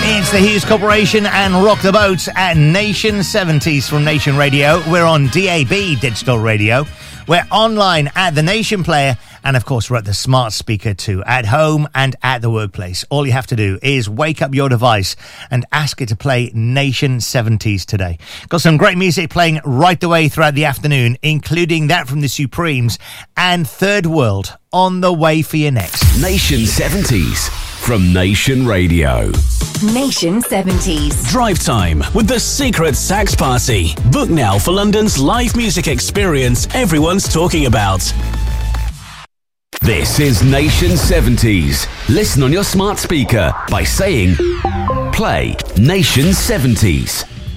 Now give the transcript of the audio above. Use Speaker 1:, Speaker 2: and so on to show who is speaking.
Speaker 1: It's the Hughes Corporation and Rock the Boat at Nation 70s from Nation Radio. We're on DAB Digital Radio. We're online at the Nation Player. And of course, we're at the smart speaker too, at home and at the workplace. All you have to do is wake up your device and ask it to play Nation 70s today. Got some great music playing right the way throughout the afternoon, including that from the Supremes and Third World on the way for you next.
Speaker 2: Nation 70s from Nation Radio.
Speaker 3: Nation 70s.
Speaker 4: Drive time with the Secret Sax Party. Book now for London's live music experience everyone's talking about.
Speaker 2: This is Nation 70s. Listen on your smart speaker by saying, play Nation 70s.